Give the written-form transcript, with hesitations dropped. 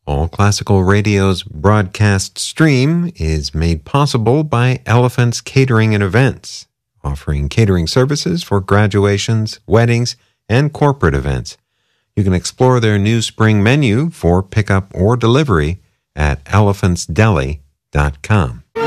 All Classical Radio's broadcast stream is made possible by Elephant's Catering and Events, offering catering services for graduations, weddings, and corporate events. You can explore their new spring menu for pickup or delivery at elephantsdeli.com.